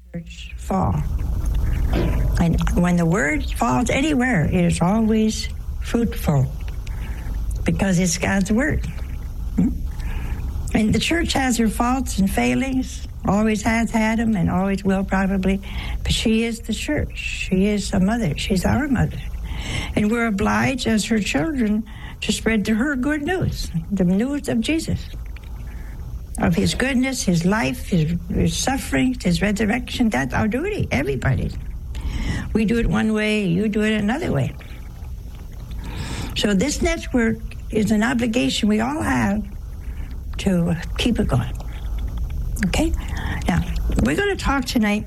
church fall. And when the word falls anywhere, it is always fruitful because it's God's word. And the church has her faults and failings, always has had them and always will probably, but she is the church. She is a mother. She's our mother. And we're obliged as her children to spread to her good news, the news of Jesus, of his goodness, his life, his sufferings, his resurrection. That's our duty, everybody. We do it one way, you do it another way. So this network is an obligation we all have to keep it going. Okay? Now, we're going to talk tonight.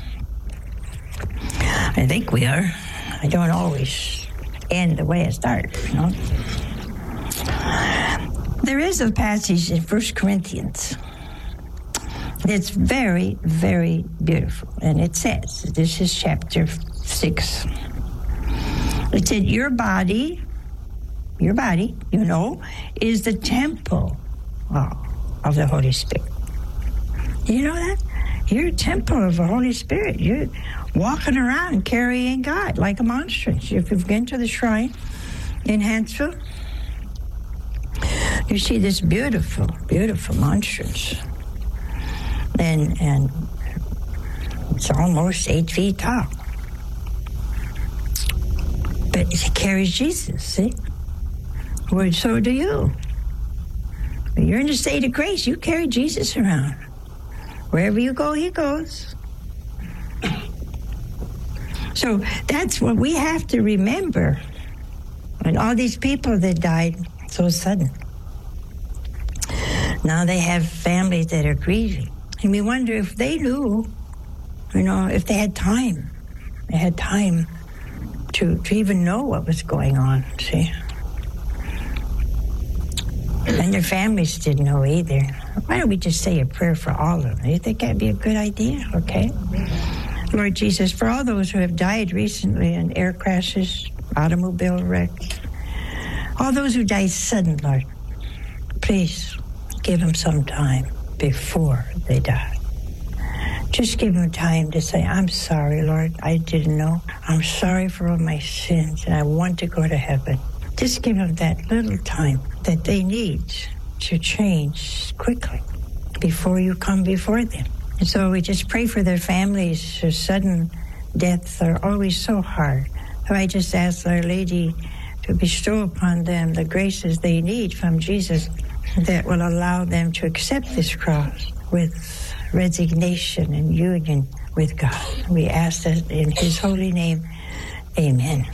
I think we are. I don't always end the way I start, you know. There is a passage in 1 Corinthians that's very, very beautiful. And it says, this is chapter 6. It said, your body, you know, is the temple of the Holy Spirit. You know that? You're a temple of the Holy Spirit. You're walking around carrying God like a monstrance. If you've been to the shrine in Hansville, you see this beautiful, beautiful monstrance. And it's almost 8 feet tall. But it carries Jesus, see? Well, so do you. When you're in a state of grace, you carry Jesus around. Wherever you go, he goes. So that's what we have to remember. And all these people that died so sudden. Now they have families that are grieving. And we wonder if they knew, you know, if they had time. They had time to even know what was going on, see? And their families didn't know either. Why don't we just say a prayer for all of them? Do you think that'd be a good idea? Okay. Lord Jesus, for all those who have died recently in air crashes, automobile wrecks, all those who died sudden, Lord, please give them some time before they die. Just give them time to say, I'm sorry, Lord, I didn't know. I'm sorry for all my sins, and I want to go to heaven. Just give them that little time that they need to change quickly before you come before them. And so we just pray for their families whose sudden deaths are always so hard. So I just ask Our Lady to bestow upon them the graces they need from Jesus that will allow them to accept this cross with resignation and union with God. We ask that in his holy name. Amen.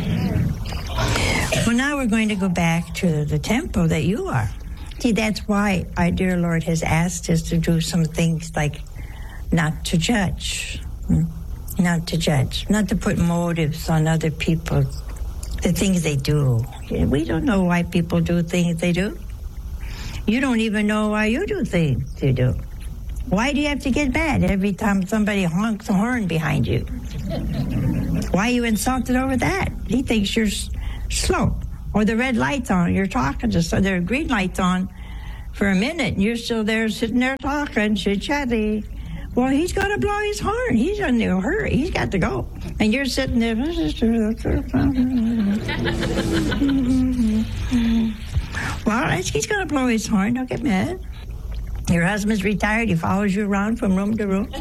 Well, now we're going to go back to the temple that you are. See, that's why our dear Lord has asked us to do some things like not to judge. Not to judge. Not to put motives on other people, the things they do. We don't know why people do things they do. You don't even know why you do things you do. Why do you have to get mad every time somebody honks a horn behind you? Why are you insulted over that? He thinks you're slow. Or the red light's on, you're talking to, so there are green lights on for a minute, and you're still there sitting there talking, chit-chatty. Well, he's going to blow his horn. He's in a hurry. He's got to go. And you're sitting there. Well, he's going to blow his horn. Don't get mad. Your husband's retired. He follows you around from room to room.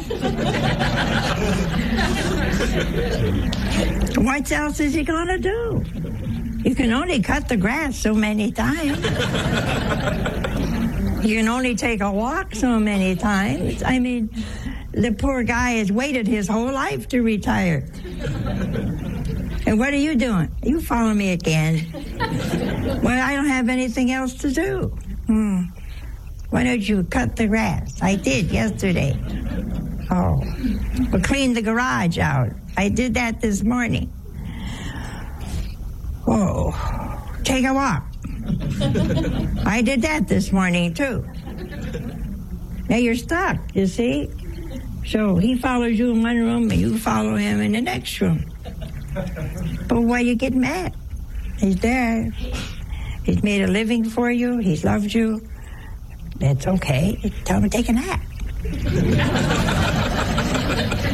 What else is he going to do? You can only cut the grass so many times. You can only take a walk so many times. I mean, the poor guy has waited his whole life to retire. And what are you doing? You follow me again. Well, I don't have anything else to do. Why don't you cut the grass? I did yesterday. Oh, well, clean the garage out. I did that this morning. Oh, take a walk. I did that this morning, too. Now you're stuck, you see? So he follows you in one room, and you follow him in the next room. But why you get mad? He's there. He's made a living for you. He's loved you. That's okay. Tell him to take a nap.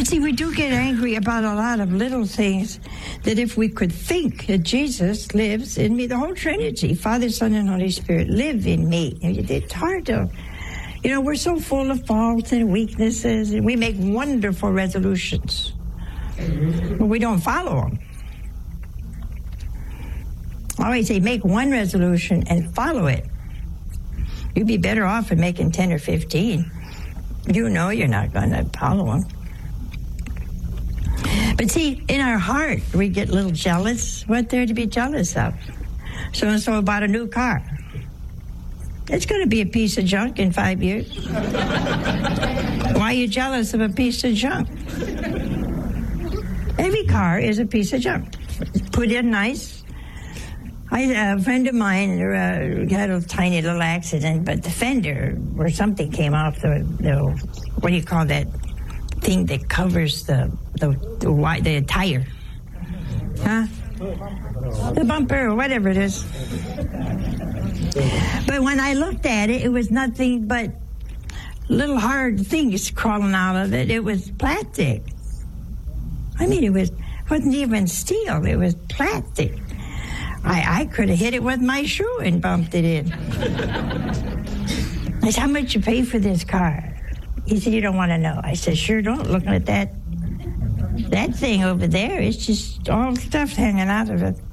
But see, we do get angry about a lot of little things, that if we could think that Jesus lives in me, the whole Trinity, Father, Son, and Holy Spirit, live in me. It's hard to, we're so full of faults and weaknesses, and we make wonderful resolutions, but we don't follow them. I always say, make one resolution and follow it. You'd be better off in making 10 or 15. You know you're not going to follow them. But see, in our heart, we get a little jealous. What there to be jealous of? So-and-so bought a new car. It's going to be a piece of junk in 5 years. Why are you jealous of a piece of junk? Every car is a piece of junk. Put in nice. A friend of mine had a tiny little accident, but the fender or something came off the what do you call that thing that covers the tire? Huh? The bumper or whatever it is. But when I looked at it, it was nothing but little hard things crawling out of it. It was plastic. I mean, wasn't even steel. It was plastic. I could have hit it with my shoe and bumped it in. I said, how much you pay for this car? He said, you don't want to know. I said, sure don't. Looking at that thing over there, it's just all stuff hanging out of it.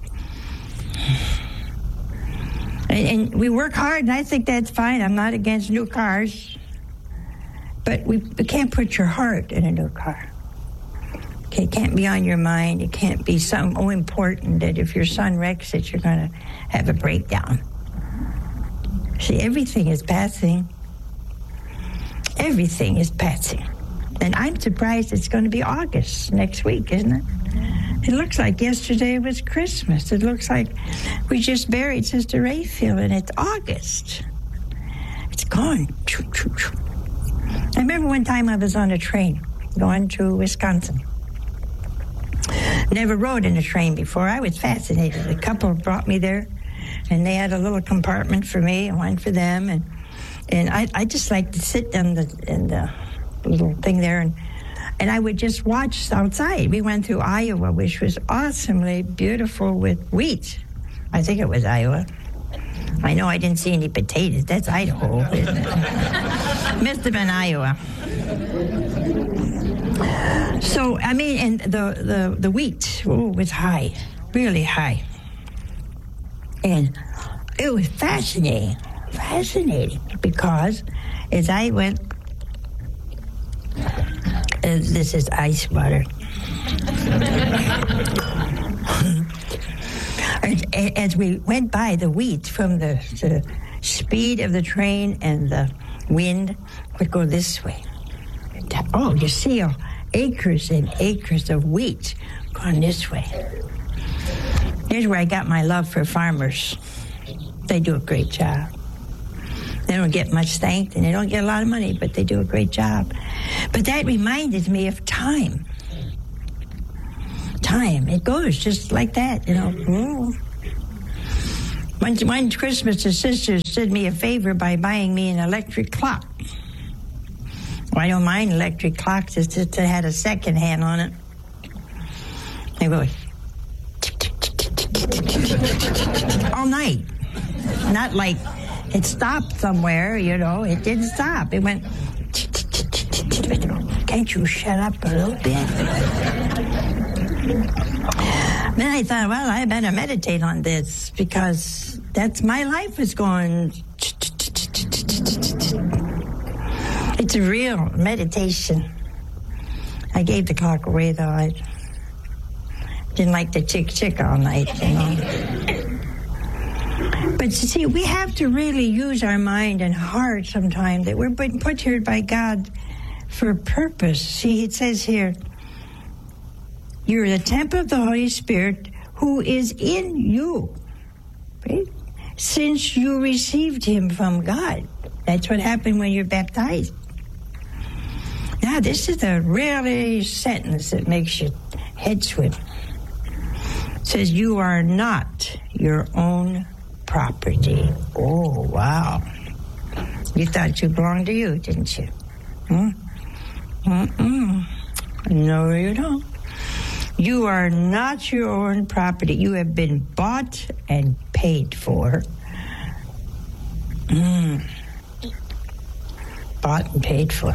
And we work hard, and I think that's fine. I'm not against new cars. But we can't put your heart in a new car. It can't be on your mind. It can't be so important that if your son wrecks it, you're going to have a breakdown. See, everything is passing. Everything is passing. And I'm surprised it's going to be August next week, isn't it? It looks like yesterday was Christmas. It looks like we just buried Sister Rayfield, and it's August. It's gone. I remember one time I was on a train going to Wisconsin. Never rode in a train before. I was fascinated. A couple brought me there, and they had a little compartment for me and one for them, and I just like to sit in the little thing there, and I would just watch outside. We went through Iowa, which was awesomely beautiful with wheat. I think it was Iowa. I know I didn't see any potatoes. That's Idaho, isn't it? Must have been Iowa. So, I mean, and the wheat was high, really high. And it was fascinating, because as I went, this is ice water. As we went by the wheat, from the speed of the train and the wind would go this way. Oh, you see acres and acres of wheat going this way. Here's where I got my love for farmers. They do a great job. They don't get much thanked, and they don't get a lot of money, but they do a great job. But that reminded me of time. Time. It goes just like that, you know. One Christmas, the sisters did me a favor by buying me an electric clock. Well, I don't mind electric clocks. It's just it had a second hand on it. It goes all night. Not like it stopped somewhere, you know. It didn't stop. It went. Can't you shut up a little bit? Then I thought, well, I better meditate on this, because that's my life is going. It's a real meditation. I gave the clock away, though. I didn't like to tick all night, you know. But you see, we have to really use our mind and heart sometimes, that we're put here by God for a purpose. See, it says here, you're the temple of the Holy Spirit who is in you, right? Since you received him from God. That's what happened when you're baptized. Now, this is a really sentence that makes your head swim. It says, you are not your own property. Oh, wow. You thought you belonged to you, didn't you? No, you don't. You are not your own property. You have been bought and paid for. Bought and paid for.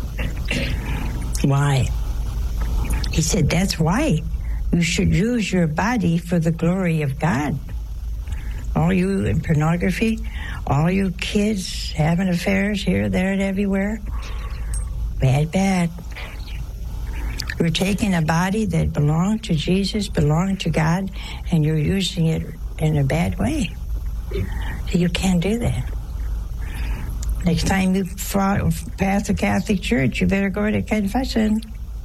Why? He said, that's why you should use your body for the glory of God. All you in pornography, all you kids having affairs here, there, and everywhere. Bad, bad. You're taking a body that belonged to Jesus, belonged to God, and you're using it in a bad way. So you can't do that. Next time you pass the Catholic Church, you better go to confession.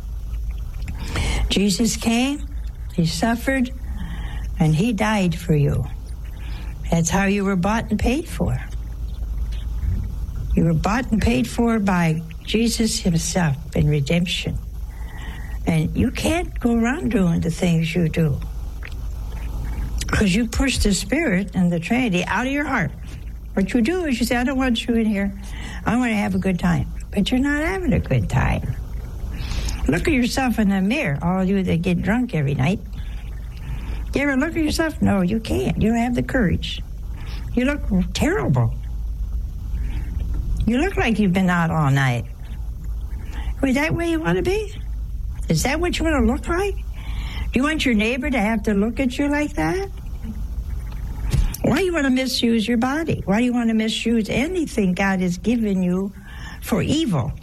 Jesus came, he suffered, and he died for you. That's how you were bought and paid for. You were bought and paid for by Jesus himself in redemption. And you can't go around doing the things you do, because you push the Spirit and the Trinity out of your heart. What you do is you say, I don't want you in here. I want to have a good time. But you're not having a good time. Look at yourself in the mirror, all of you that get drunk every night. You ever look at yourself? No, you can't. You don't have the courage. You look terrible. You look like you've been out all night. Is that where you want to be? Is that what you want to look like? Do you want your neighbor to have to look at you like that? Why do you want to misuse your body? Why do you want to misuse anything God has given you for evil?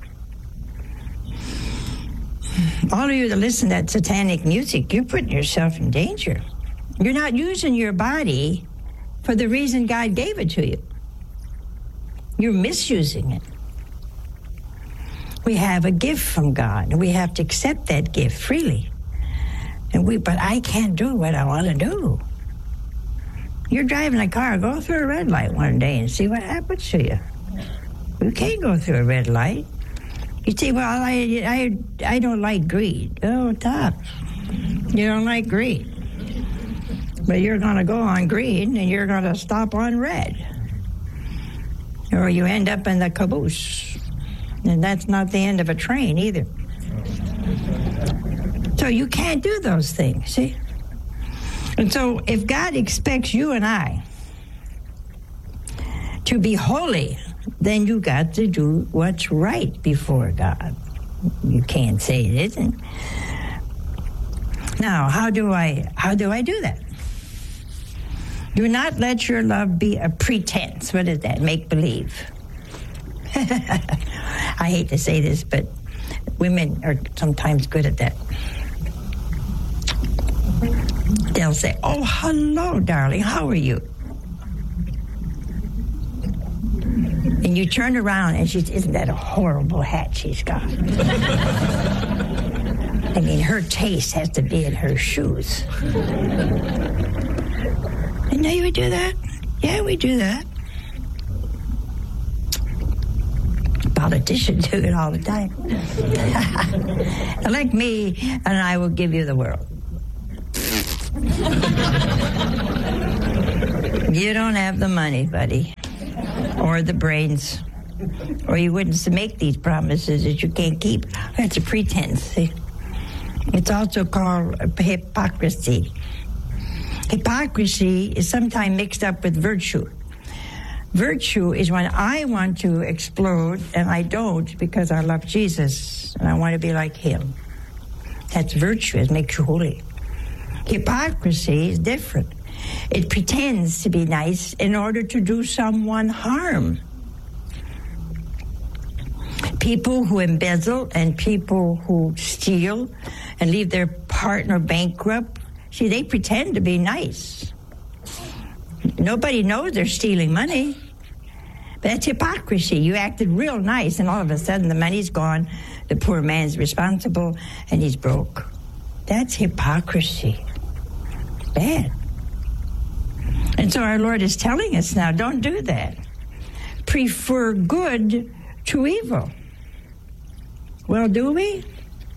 All of you that listen to that satanic music, you're putting yourself in danger. You're not using your body for the reason God gave it to you. You're misusing it. We have a gift from God, and we have to accept that gift freely. But I can't do what I want to do. You're driving a car, go through a red light one day and see what happens to you. You can't go through a red light. You say, well, I don't like greed. Oh, tough. You don't like greed. But you're going to go on green, and you're going to stop on red. Or you end up in the caboose. And that's not the end of a train either. So you can't do those things, see? And so if God expects you and I to be holy, then you got to do what's right before God. You can't say it isn't. Now, how do I do that? Do not let your love be a pretense. What is that? Make believe. I hate to say this, but women are sometimes good at that. They'll say, oh, hello, darling, how are you? And you turn around and isn't that a horrible hat she's got? I mean, her taste has to be in her shoes. And now you would do that? Yeah, we do that. Politicians do it all the time. Elect me, and I will give you the world. You don't have the money, buddy, or the brains, or you wouldn't make these promises that you can't keep. That's a pretense. See? It's also called hypocrisy. Hypocrisy is sometimes mixed up with virtue. Virtue is when I want to explode and I don't because I love Jesus and I want to be like him. That's virtue. It makes you holy. Hypocrisy is different. It pretends to be nice in order to do someone harm. People who embezzle and people who steal and leave their partner bankrupt, see, they pretend to be nice. Nobody knows they're stealing money. But that's hypocrisy. You acted real nice, and all of a sudden the money's gone, the poor man's responsible, and he's broke. That's hypocrisy. Bad. And so our Lord is telling us now, don't do that. Prefer good to evil. Well, do we?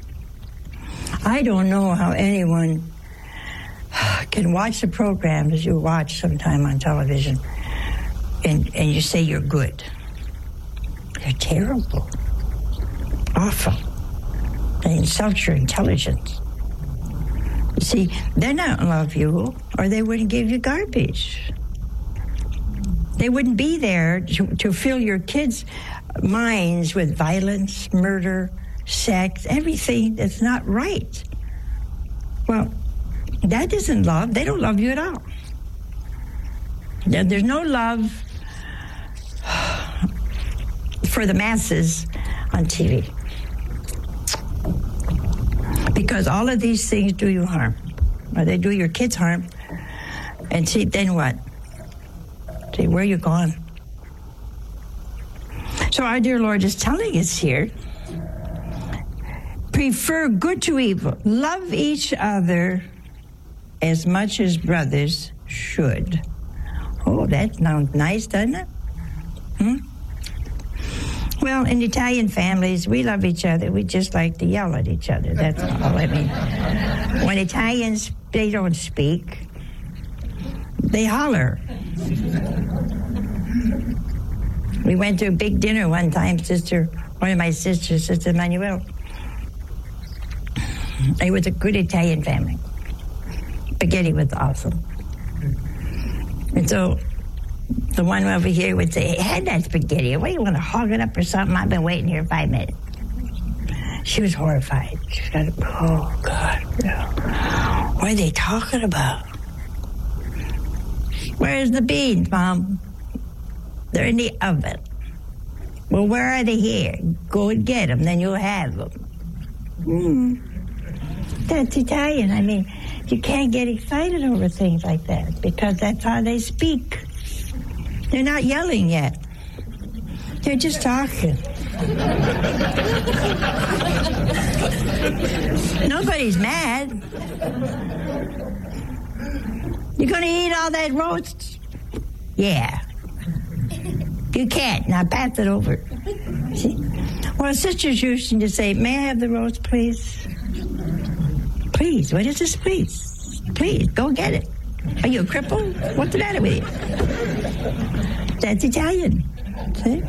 I don't know how anyone can watch the programs you watch sometime on television and you say you're good. They're terrible. Awful. They insult your intelligence. You see, they don't love you, or they wouldn't give you garbage. They wouldn't be there to fill your kids' minds with violence, murder, sex, everything that's not right. Well, that isn't love. They don't love you at all. There's no love for the masses on TV. Because all of these things do you harm. Or they do your kids harm. And see, then what? See, where you gone? So our dear Lord is telling us here, prefer good to evil. Love each other as much as brothers should. Oh, that sounds nice, doesn't it? Well, in Italian families, we love each other. We just like to yell at each other. That's all. I mean, when Italians, they don't speak. They holler. We went to a big dinner one time, one of my sisters, Sister Manuel. It was a good Italian family. Spaghetti was awesome. And so the one over here would say, hey, had that spaghetti. What, you want to hog it up or something? I've been waiting here 5 minutes. She was horrified. She got, oh, God. What are they talking about? Where's the beans, Mom? They're in the oven. Well, where are they here? Go and get them, then you'll have them. That's Italian. I mean, you can't get excited over things like that because that's how they speak. They're not yelling yet. They're just talking. Nobody's mad. You're going to eat all that roast? Yeah. You can't. Now pass it over. See? Well, sisters used to say, may I have the roast, please? Please. What is this, please? Please, go get it. Are you a cripple? What's the matter with you? That's Italian. See?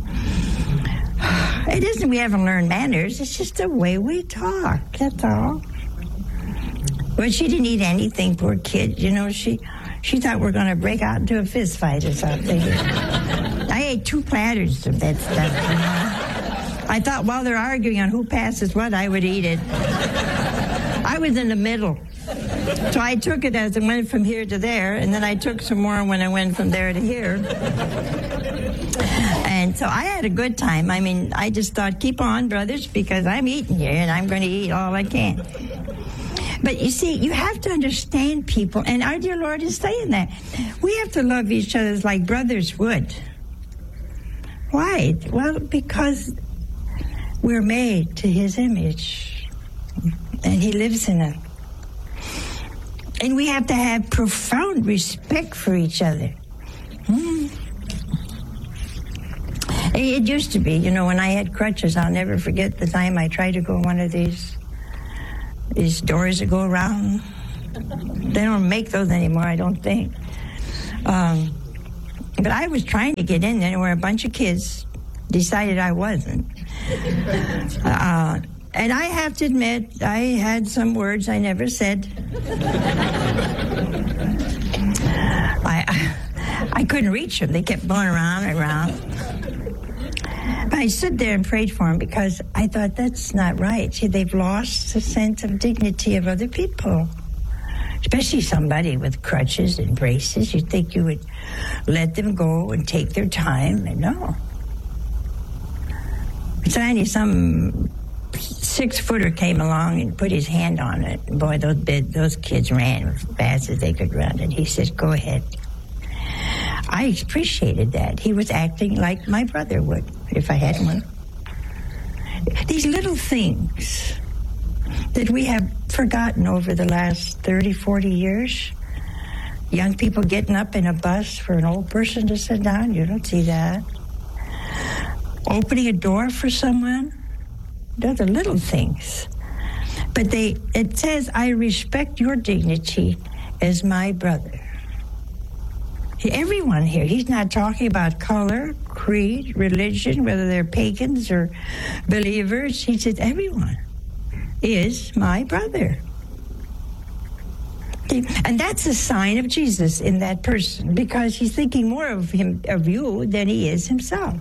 It isn't we haven't learned manners. It's just the way we talk. That's all. Well, she didn't eat anything, poor kid. You know, she thought we were going to break out into a fist fight or something. I ate 2 platters of that stuff. You know? I thought while they're arguing on who passes what, I would eat it. I was in the middle. So I took it as it went from here to there, and then I took some more when I went from there to here. And so I had a good time. I mean, I just thought, keep on, brothers, because I'm eating here, and I'm going to eat all I can. But you see, you have to understand people, and our dear Lord is saying that. We have to love each other like brothers would. Why? Well, because we're made to His image, and He lives in us. And we have to have profound respect for each other. It used to be, you know, when I had crutches, I'll never forget the time I tried to go one of these doors that go around. They don't make those anymore, I don't think. But I was trying to get in there where a bunch of kids decided I wasn't. And I have to admit, I had some words I never said. I couldn't reach them. They kept going around and around. But I stood there and prayed for them because I thought, that's not right. See, they've lost the sense of dignity of other people. Especially somebody with crutches and braces. You'd think you would let them go and take their time, and no. Finally, some 6-footer came along and put his hand on it. Boy, those kids ran as fast as they could run. And he said, go ahead. I appreciated that. He was acting like my brother would if I had one. These little things that we have forgotten over the last 30, 40 years. Young people getting up in a bus for an old person to sit down. You don't see that. Opening a door for someone. Those are little things. But it says, I respect your dignity as my brother. Everyone here, he's not talking about color, creed, religion, whether they're pagans or believers. He says everyone. is my brother. And that's a sign of Jesus in that person, because he's thinking more of you than he is himself.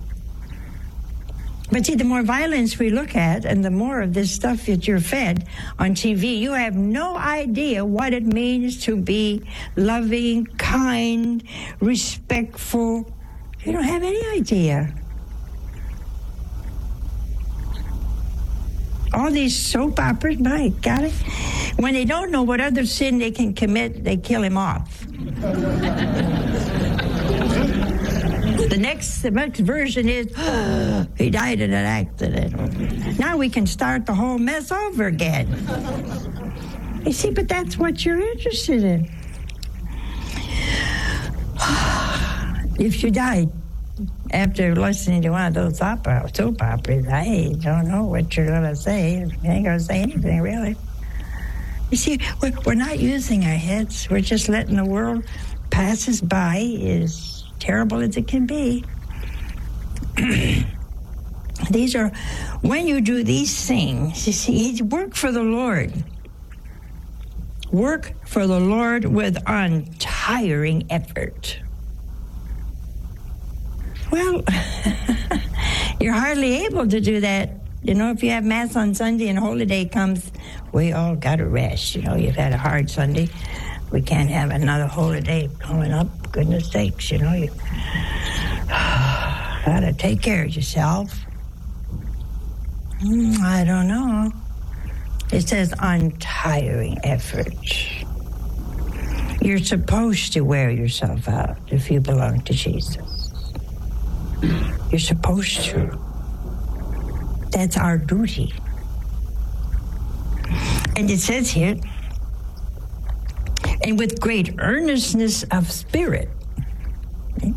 But see, the more violence we look at and the more of this stuff that you're fed on TV, you have no idea what it means to be loving, kind, respectful. You don't have any idea. All these soap operas, my God, when they don't know what other sin they can commit, they kill him off. The next version is, he died in an accident. Now we can start the whole mess over again. You see, but that's what you're interested in. If you died after listening to one of those soap operas, I don't know what you're going to say. You ain't going to say anything, really. You see, we're not using our heads. We're just letting the world pass us by, as terrible as it can be. These are, when you do these things, you see, work for the Lord. Work for the Lord with untiring effort. Well, you're hardly able to do that. You know, if you have Mass on Sunday and Holy Day comes, we all got to rest. You know, you've had a hard Sunday. We can't have another Holy Day coming up. Goodness sakes, you know, you got to take care of yourself. I don't know. It says untiring effort. You're supposed to wear yourself out if you belong to Jesus. You're supposed to. That's our duty. And it says here, and with great earnestness of spirit. Okay?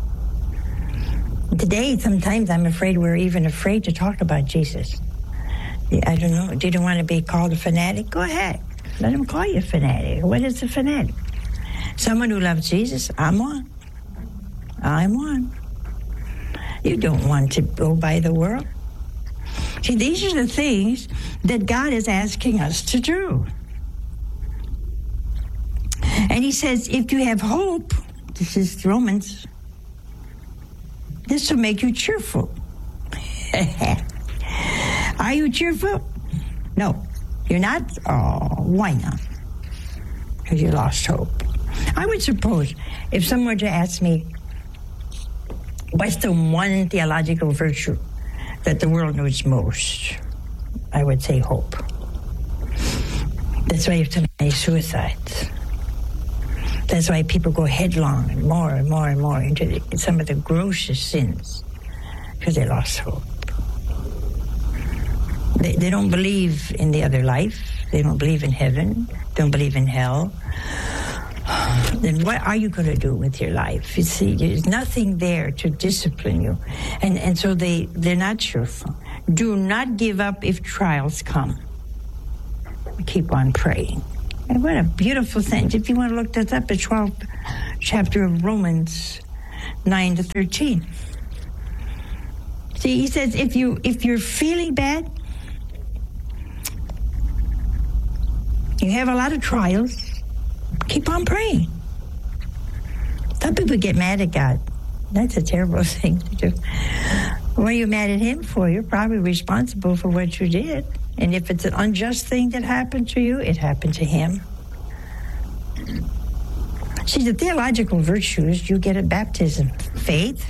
Today, sometimes I'm afraid we're even afraid to talk about Jesus. I don't know. Do you want to be called a fanatic? Go ahead. Let them call you a fanatic. What is a fanatic? Someone who loves Jesus. I'm one. I'm one. You don't want to go by the world. See, these are the things that God is asking us to do. And he says, if you have hope, this is Romans, this will make you cheerful. Are you cheerful? No, you're not? Oh, why not? Because you lost hope. I would suppose if someone were to ask me, what's the one theological virtue that the world knows most? I would say hope. That's why you have so many suicides. That's why people go headlong and more into some of the grossest sins, because they lost hope. They don't believe in the other life. They don't believe in heaven. Don't believe in hell. Then what are you going to do with your life? You see, there's nothing there to discipline you. And so they're not cheerful. Do not give up if trials come. Keep on praying. And what a beautiful thing. If you want to look that up, the 12th chapter of Romans 9 to 13. See, he says, if you're feeling bad, you have a lot of trials, keep on praying. Some people get mad at God. That's a terrible thing to do. What are you mad at him for? You're probably responsible for what you did. And if it's an unjust thing that happened to you, it happened to him. See, the theological virtues you get at baptism: faith,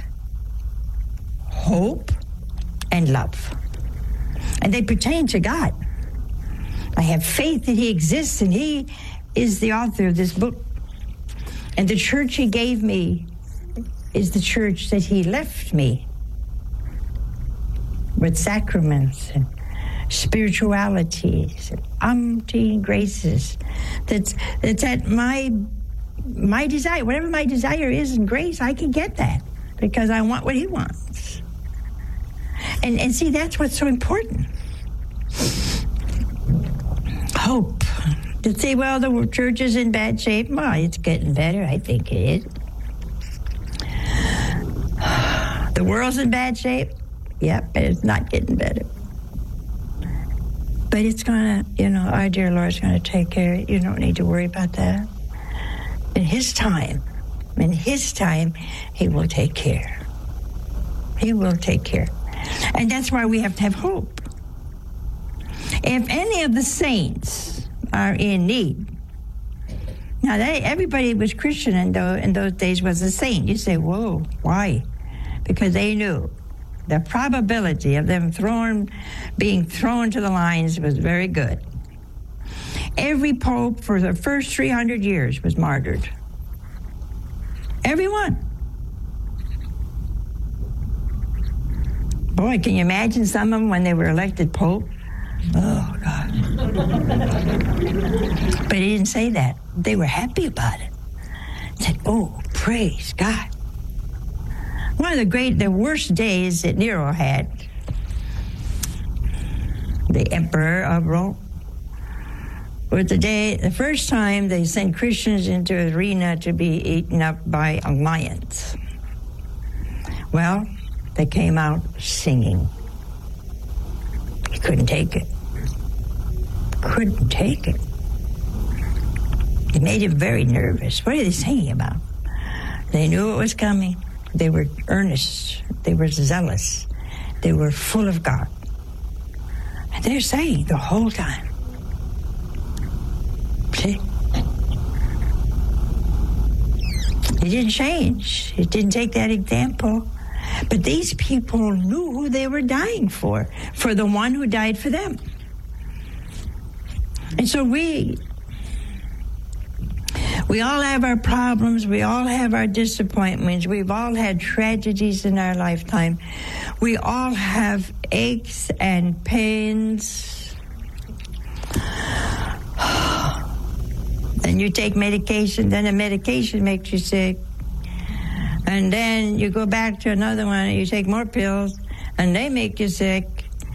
hope, and love. And they pertain to God. I have faith that he exists and he is the author of this book. And the church he gave me is the church that he left me, with sacraments and spiritualities and umpteen graces. That's at my desire. Whatever my desire is in grace, I can get that because I want what he wants. And see, that's what's so important. Hope. To say, well, the church is in bad shape. Well, it's getting better. I think it is. The world's in bad shape. Yep, but it's not getting better. But it's going to, our dear Lord's going to take care of it. You don't need to worry about that. In His time, He will take care. He will take care. And that's why we have to have hope. If any of the saints are in need, now everybody was Christian in those days was a saint. You say, whoa, why? Because they knew the probability of them being thrown to the lions was very good. Every pope for the first 300 years was martyred. Everyone. Boy, can you imagine some of them when they were elected pope? Oh, God. But he didn't say that. They were happy about it. Said, oh, praise God. One of the worst days that Nero had, the emperor of Rome, was the first time they sent Christians into an arena to be eaten up by lions. Well, they came out singing. He couldn't take it. Couldn't take it. It made him very nervous. What are they singing about? They knew it was coming. They were earnest. They were zealous. They were full of God. And they're saying the whole time. See? He didn't change. He didn't take that example. But these people knew who they were dying for the one who died for them. And so we all have our problems. We all have our disappointments. We've all had tragedies in our lifetime. We all have aches and pains. Then you take medication, then the medication makes you sick. And then you go back to another one and you take more pills and they make you sick.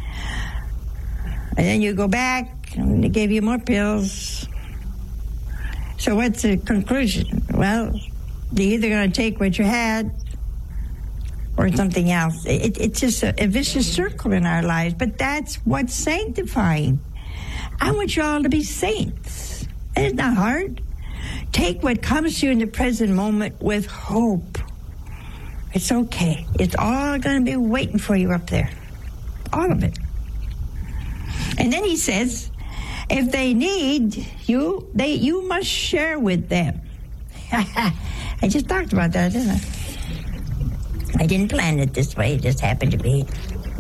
And then you go back and they give you more pills. So what's the conclusion? Well, you're either going to take what you had or something else. It's just a vicious circle in our lives, but that's what's sanctifying. I want you all to be saints. It's not hard. Take what comes to you in the present moment with hope. It's okay. It's all going to be waiting for you up there. All of it. And then he says, if they need you, you must share with them. I just talked about that, didn't I? I didn't plan it this way. It just happened to be.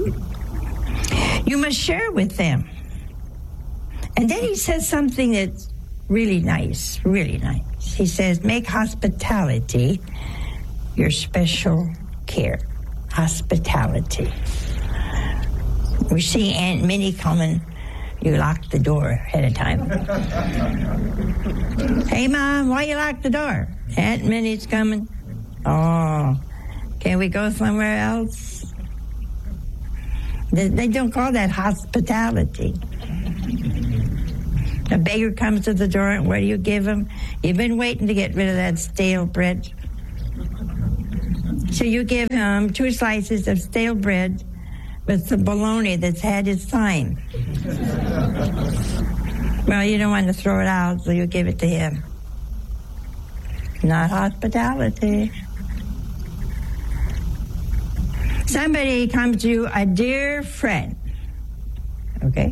You must share with them. And then he says something that's really nice, really nice. He says, make hospitality your special care. Hospitality. We see Aunt Minnie coming. You lock the door ahead of time. Hey, Mom, why you lock the door? Aunt Minnie's coming. Oh, can we go somewhere else? They don't call that hospitality. A beggar comes to the door, and what do you give him? You've been waiting to get rid of that stale bread. So you give him 2 slices of stale bread with some bologna that's had its time. Well, you don't want to throw it out, so you give it to him. Not hospitality. Somebody comes to you, a dear friend, okay?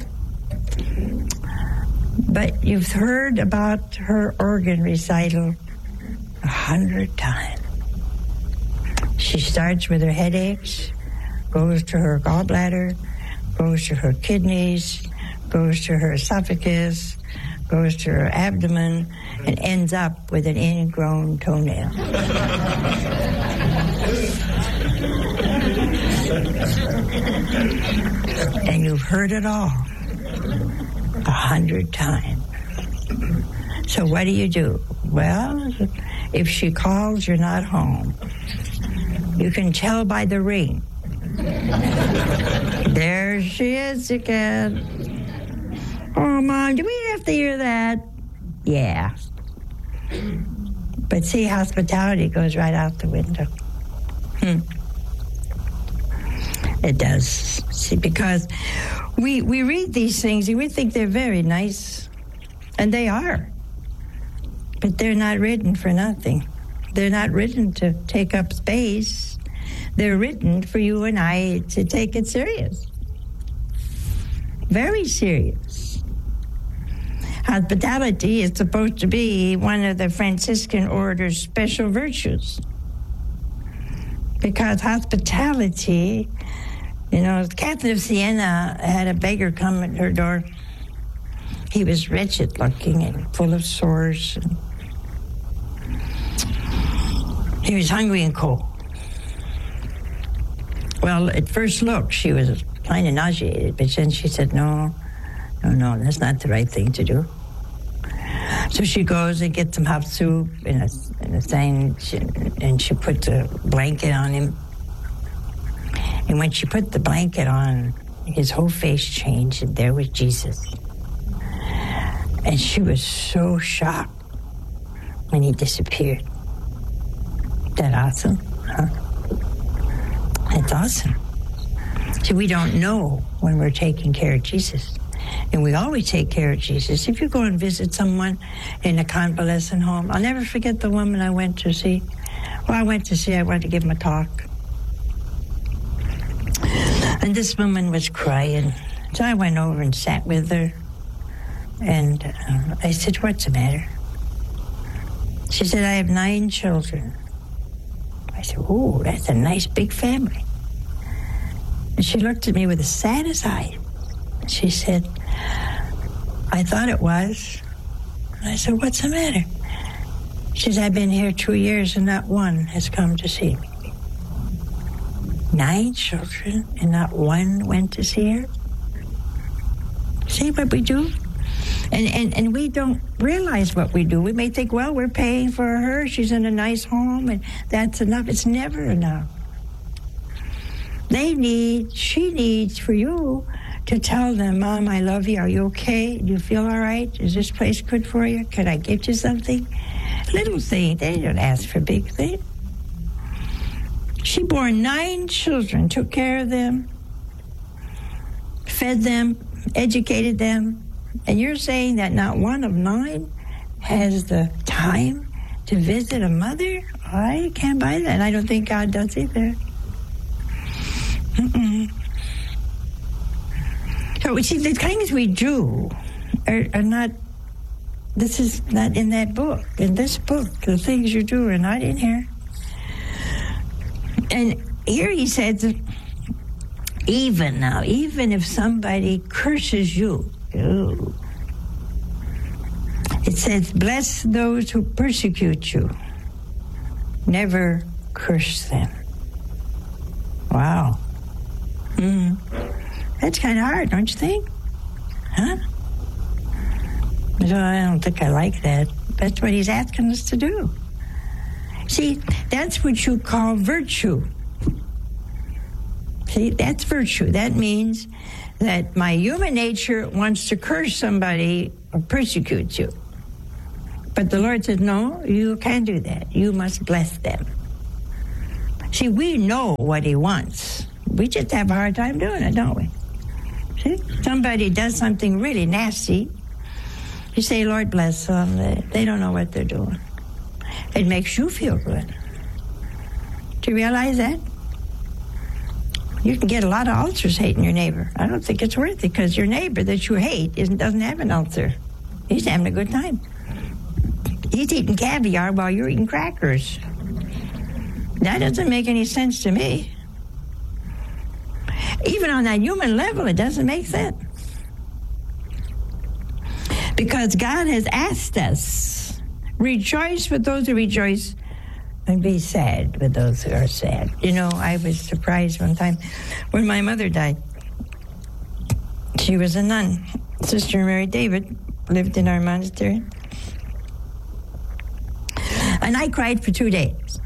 But you've heard about her organ recital 100 times. She starts with her headaches, goes to her gallbladder, goes to her kidneys, goes to her esophagus, goes to her abdomen, and ends up with an ingrown toenail. And you've heard it all 100 times. So what do? Well, if she calls, you're not home. You can tell by the ring. There she is again. Oh, Mom, do we have to hear that? Yeah. But see, hospitality goes right out the window. It does. See, because we read these things and we think they're very nice, and they are. But they're not written for nothing. They're not written to take up space. They're written for you and I to take it serious. Very serious. Hospitality is supposed to be one of the Franciscan order's special virtues. Because hospitality, Catherine of Siena had a beggar come at her door. He was wretched looking and full of sores. And he was hungry and cold. Well, at first look, she was kind of nauseated, but then she said, no, that's not the right thing to do. So she goes and gets some hot soup and a thing, and she puts a blanket on him. And when she put the blanket on, his whole face changed, and there was Jesus. And she was so shocked when he disappeared. Isn't that awesome? Huh? That's awesome. See, we don't know when we're taking care of Jesus. And we always take care of Jesus. If you go and visit someone in a convalescent home, I'll never forget the woman I went to see. I wanted to give him a talk. And this woman was crying. So I went over and sat with her. And I said, what's the matter? She said, I have 9 children. I said, oh, that's a nice big family. And she looked at me with the saddest eyes. She said, I thought it was. And I said, what's the matter? She said, I've been here 2 years and not one has come to see me. 9 children and not one went to see her? See what we do? And we don't realize what we do. We may think, well, we're paying for her. She's in a nice home, and that's enough. It's never enough. She needs for you to tell them, Mom, I love you. Are you okay? Do you feel all right? Is this place good for you? Could I get you something? Little things. They don't ask for big things. She bore 9 children, took care of them, fed them, educated them. And you're saying that not one of 9 has the time to visit a mother? I can't buy that. I don't think God does either. So, see, the things we do are not, this is not in that book. In this book, the things you do are not in here. And here he says, even if somebody curses you, it says, bless those who persecute you. Never curse them. Wow. That's kind of hard, don't you think? Huh? So I don't think I like that. That's what he's asking us to do. See, that's what you call virtue. See, that's virtue. That means that my human nature wants to curse somebody or persecute you. But the Lord said, no, you can't do that. You must bless them. See, we know what he wants. We just have a hard time doing it, don't we? See, somebody does something really nasty. You say, Lord bless them. They don't know what they're doing. It makes you feel good. Do you realize that? You can get a lot of ulcers hating your neighbor. I don't think it's worth it, because your neighbor that you hate doesn't have an ulcer. He's having a good time. He's eating caviar while you're eating crackers. That doesn't make any sense to me. Even on that human level, it doesn't make sense. Because God has asked us, rejoice with those who rejoice and be sad with those who are sad. You know, I was surprised one time when my mother died. She was a nun. Sister Mary David lived in our monastery. And I cried for 2 days.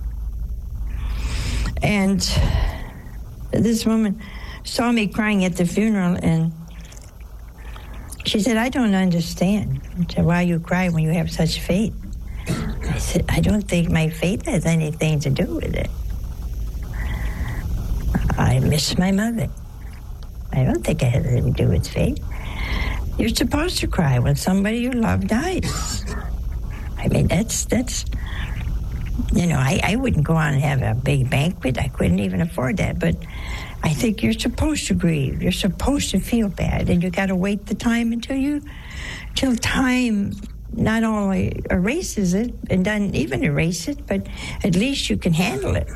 And this woman saw me crying at the funeral, and she said, I don't understand. I said, why you cry when you have such faith? I said, I don't think my faith has anything to do with it. I miss my mother. I don't think it has anything to do with faith. You're supposed to cry when somebody you love dies. I mean, that's I wouldn't go on and have a big banquet. I couldn't even afford that. But I think you're supposed to grieve. You're supposed to feel bad. And you got to wait the time till time not only erases it and doesn't even erase it, but at least you can handle it.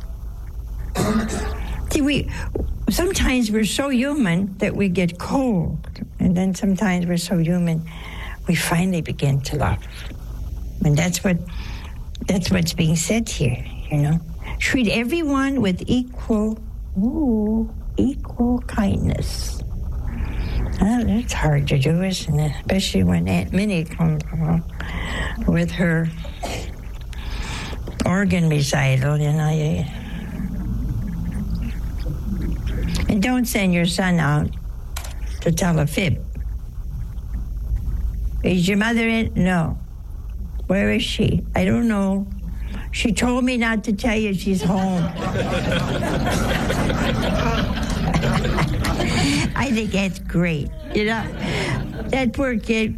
See, sometimes we're so human that we get cold. And then sometimes we're so human, we finally begin to love. And that's what's being said here, Treat everyone with equal kindness. That's hard to do, isn't it? Especially when Aunt Minnie comes along with her organ recital, And don't send your son out to tell a fib. Is your mother in? No. Where is she? I don't know. She told me not to tell you she's home. I think that's great. That poor kid.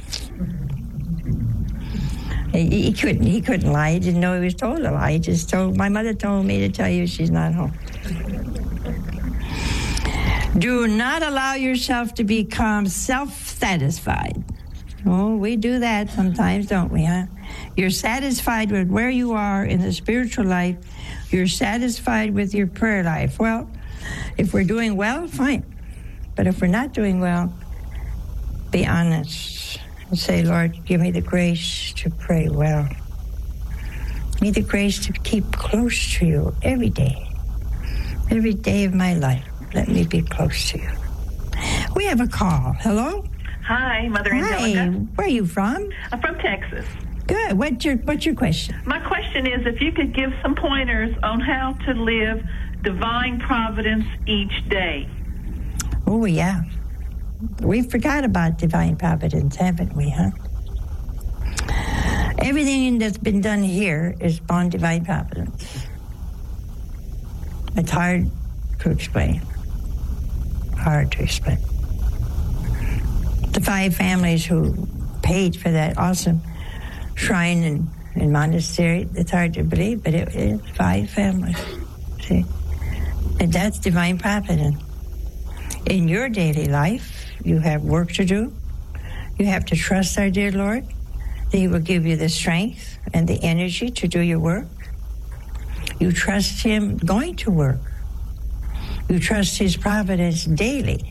He couldn't lie. He didn't know he was told a lie. He just my mother told me to tell you she's not home. Do not allow yourself to become self-satisfied. Oh, we do that sometimes, don't we, huh? You're satisfied with where you are in the spiritual life. You're satisfied with your prayer life. Well, if we're doing well, fine. But if we're not doing well, be honest and say, Lord, give me the grace to pray well. Give me the grace to keep close to you every day of my life. Let me be close to you. We have a call. Hello? Hi, Mother Angelica. Hi. Where are you from? I'm from Texas. Good. What's your question? My question is if you could give some pointers on how to live divine providence each day. Oh, yeah. We forgot about divine providence, haven't we, huh? Everything that's been done here is on divine providence. It's hard to explain. The 5 families who paid for that awesome shrine and monastery, it's hard to believe, but it's 5 families. See? And that's divine providence. In your daily life, you have work to do. You have to trust our dear Lord that He will give you the strength and the energy to do your work. You trust Him going to work. You trust His providence daily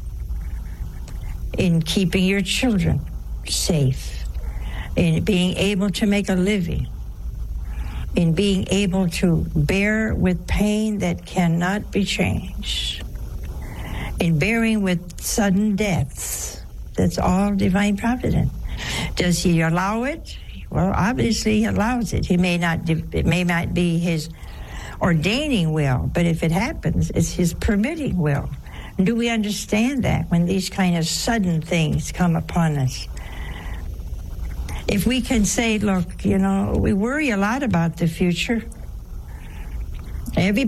in keeping your children safe, in being able to make a living, in being able to bear with pain that cannot be changed, in bearing with sudden deaths. That's all divine providence. Does He allow it? Well, obviously He allows it. It may not be His ordaining will, but if it happens, it's His permitting will. And do we understand that when these kind of sudden things come upon us? If we can say, look, we worry a lot about the future. Every